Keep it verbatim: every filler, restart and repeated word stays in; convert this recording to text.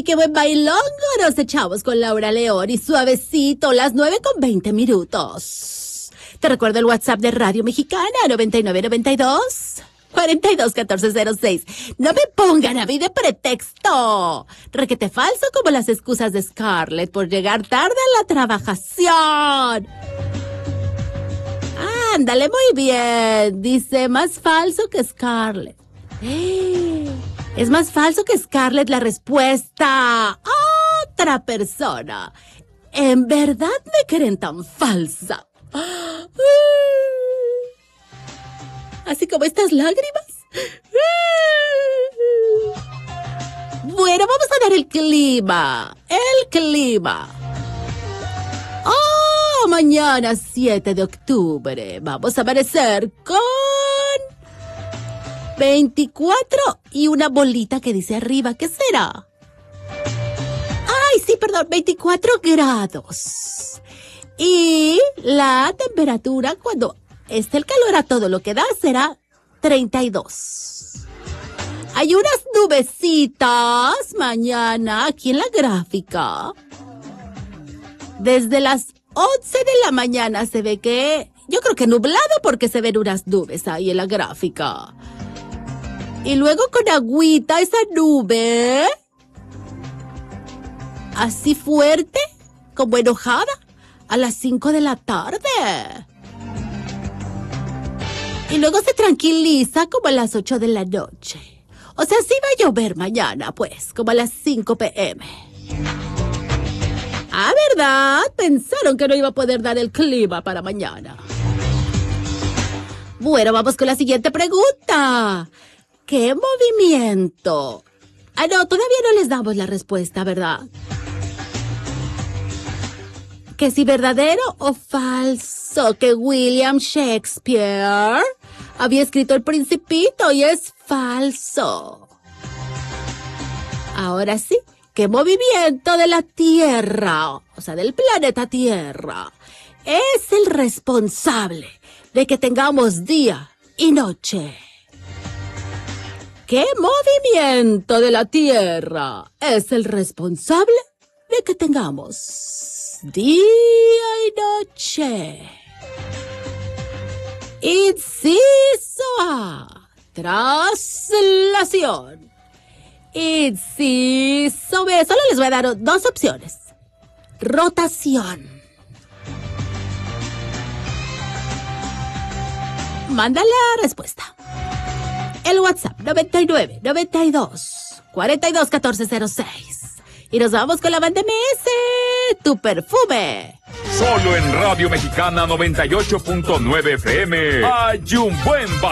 qué buen bailongo nos echamos con Laura León y suavecito, las nueve con veinte minutos. Te recuerdo el WhatsApp de Radio Mexicana, noventa y nueve noventa y dos, cuarenta y dos catorce cero seis. No me pongan a mí de pretexto. Requete falso como las excusas de Scarlett por llegar tarde a la trabajación. Ándale, muy bien. Dice, más falso que Scarlett. Es más falso que Scarlett la respuesta. Otra persona. ¿En verdad me creen tan falsa? Así como estas lágrimas. Bueno, vamos a dar el clima. El clima. Oh, mañana siete de octubre. Vamos a amanecer con veinticuatro y una bolita que dice arriba. ¿Qué será? Ay, sí, perdón, veinticuatro grados. Y la temperatura cuando esté el calor a todo lo que da será treinta y dos. Hay unas nubecitas mañana aquí en la gráfica. Desde las once de la mañana se ve que, yo creo que nublado porque se ven unas nubes ahí en la gráfica. Y luego con agüita esa nube, así fuerte, como enojada, a las cinco de la tarde. Y luego se tranquiliza como a las ocho de la noche. O sea, sí va a llover mañana, pues, como a las cinco pe eme. Ah, ¿verdad? Pensaron que no iba a poder dar el clima para mañana. Bueno, vamos con la siguiente pregunta. ¿Qué movimiento? Ah, no, todavía no les damos la respuesta, ¿verdad? Que si verdadero o falso que William Shakespeare había escrito El Principito y es falso. Ahora sí, ¿qué movimiento de la Tierra, o sea, del planeta Tierra, es el responsable de que tengamos día y noche? ¿Qué movimiento de la Tierra es el responsable de que tengamos día y noche? Inciso A, traslación. Inciso B, solo les voy a dar dos opciones. Rotación. Manda la respuesta. El WhatsApp noventa y nueve noventa y dos, cuarenta y dos catorce cero seis. Y nos vamos con la banda eme ese, Tu Perfume. Solo en Radio Mexicana noventa y ocho punto nueve efe eme. Hay un buen